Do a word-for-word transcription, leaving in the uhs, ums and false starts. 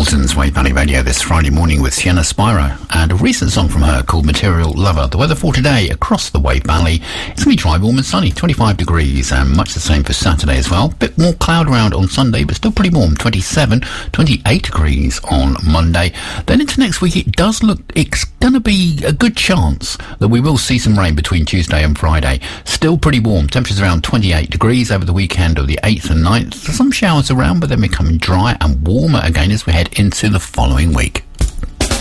Walton's Wave Valley Radio this Friday morning with Sienna Spiro and a recent song from her called Material Lover. The weather for today across the Wave Valley, it's going to be dry, warm and sunny, twenty-five degrees, and much the same for Saturday as well. Bit more cloud around on Sunday, but still pretty warm, twenty-seven, twenty-eight degrees on Monday. Then into next week, it does look, it's going to be a good chance that we will see some rain between Tuesday and Friday. Still pretty warm, temperatures around twenty-eight degrees over the weekend of the eighth and ninth. Some showers around, but then becoming dry and warmer again as we head into the following week.